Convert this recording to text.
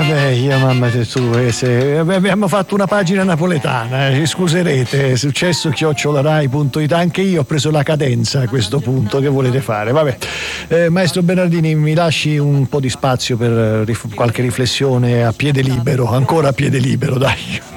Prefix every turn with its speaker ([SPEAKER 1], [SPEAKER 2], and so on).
[SPEAKER 1] Vabbè, io mamma te tu, abbiamo fatto una pagina napoletana, scuserete, è successo @rai.it, anche io ho preso la cadenza a questo punto, che volete fare? Vabbè, maestro Bernardini, mi lasci un po' di spazio per qualche riflessione a piede libero, ancora a piede libero, dai.